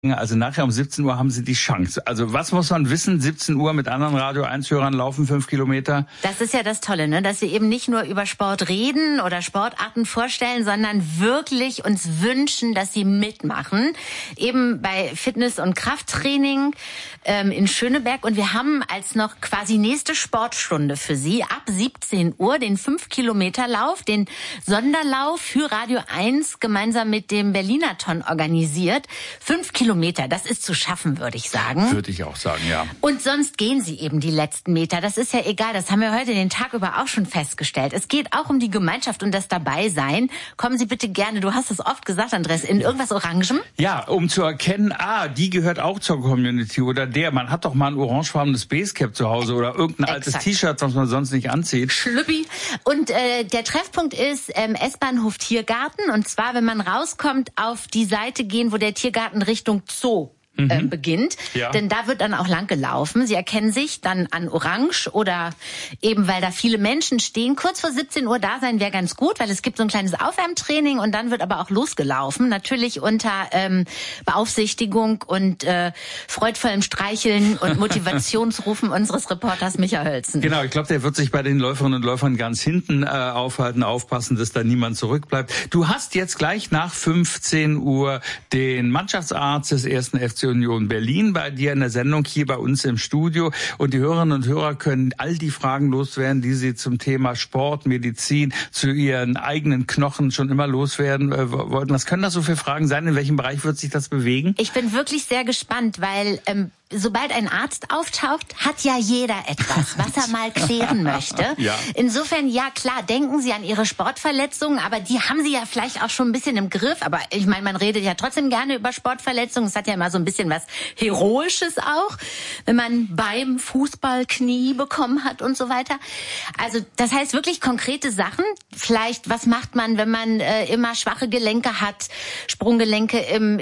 Also nachher um 17 Uhr haben Sie die Chance. Also was muss man wissen? 17 Uhr mit anderen Radio 1-Hörern laufen 5 Kilometer. Das ist ja das Tolle, ne? Dass wir eben nicht nur über Sport reden oder Sportarten vorstellen, sondern wirklich uns wünschen, dass Sie mitmachen. Eben bei Fitness- und Krafttraining in Schöneberg. Und wir haben als noch quasi nächste Sportstunde für Sie ab 17 Uhr den 5-Kilometer-Lauf, den Sonderlauf für Radio 1 gemeinsam mit dem Berliner-Ton organisiert. 5 Kilometer, das ist zu schaffen, würde ich sagen. Würde ich auch sagen, ja. Und sonst gehen Sie eben die letzten Meter. Das ist ja egal, das haben wir heute den Tag über auch schon festgestellt. Es geht auch um die Gemeinschaft und das Dabeisein. Kommen Sie bitte gerne, du hast es oft gesagt, Andreas, in irgendwas Orangem? Ja, um zu erkennen, die gehört auch zur Community oder man hat doch mal ein orangefarbenes Basecap zu Hause oder irgendein altes T-Shirt, was man sonst nicht anzieht. Schlüppi. Und der Treffpunkt ist S-Bahnhof Tiergarten. Und zwar, wenn man rauskommt, auf die Seite gehen, wo der Tiergarten Richtung Zoo beginnt. Ja. Denn da wird dann auch lang gelaufen. Sie erkennen sich dann an Orange oder eben, weil da viele Menschen stehen. Kurz vor 17 Uhr da sein wäre ganz gut, weil es gibt so ein kleines Aufwärmtraining und dann wird aber auch losgelaufen. Natürlich unter Beaufsichtigung und freudvollem Streicheln und Motivationsrufen unseres Reporters Micha Hölzen. Genau, ich glaube, der wird sich bei den Läuferinnen und Läufern ganz hinten aufhalten, aufpassen, dass da niemand zurückbleibt. Du hast jetzt gleich nach 15 Uhr den Mannschaftsarzt des 1. FC Union Berlin bei dir in der Sendung hier bei uns im Studio. Und die Hörerinnen und Hörer können all die Fragen loswerden, die sie zum Thema Sport, Medizin, zu ihren eigenen Knochen schon immer loswerden wollten. Was können das so für Fragen sein? In welchem Bereich wird sich das bewegen? Ich bin wirklich sehr gespannt, weil sobald ein Arzt auftaucht, hat ja jeder etwas, was er mal klären möchte. Ja. Insofern, ja klar, denken Sie an Ihre Sportverletzungen, aber die haben Sie ja vielleicht auch schon ein bisschen im Griff. Aber ich meine, man redet ja trotzdem gerne über Sportverletzungen. Es hat ja immer so ein bisschen was Heroisches auch, wenn man beim Fußball Knie bekommen hat und so weiter. Also das heißt wirklich konkrete Sachen. Vielleicht, was macht man, wenn man immer schwache Gelenke hat, Sprunggelenke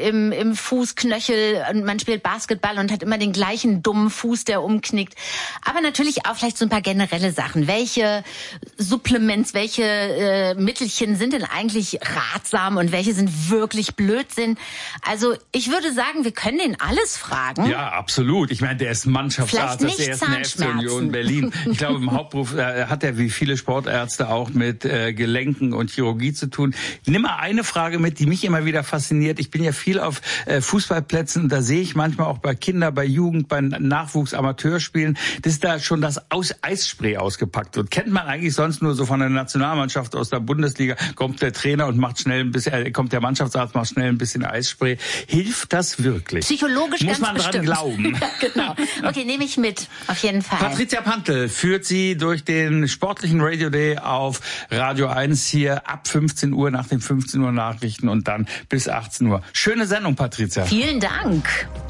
im Fußknöchel und man spielt Basketball und hat immer den gleichen dummen Fuß, der umknickt. Aber natürlich auch vielleicht so ein paar generelle Sachen. Welche Supplements, welche Mittelchen sind denn eigentlich ratsam und welche sind wirklich Blödsinn? Also ich würde sagen, wir können den alles fragen. Ja, absolut. Ich meine, der ist Mannschaftsarzt des 1. FC Union Berlin. Ich glaube, im Hauptberuf hat er wie viele Sportärzte auch mit Gelenken und Chirurgie zu tun. Nimm mal eine Frage mit, die mich immer wieder fasziniert. Ich bin ja viel auf Fußballplätzen und da sehe ich manchmal auch bei Kindern, bei Jugend, bei Nachwuchs, Amateurspielen, dass da schon das Eisspray ausgepackt wird. Kennt man eigentlich sonst nur so von der Nationalmannschaft aus der Bundesliga, kommt der Trainer und macht schnell ein bisschen, kommt der Mannschaftsarzt, macht schnell ein bisschen Eisspray. Hilft das wirklich? Psychologisch muss man ganz dran glauben. Ja, genau. Okay, nehme ich mit, auf jeden Fall. Patricia Pantl führt Sie durch den sportlichen Radio Day auf Radio 1 hier ab 15 Uhr nach den 15 Uhr Nachrichten und dann bis 18 Uhr. Schöne Sendung, Patricia. Vielen Dank.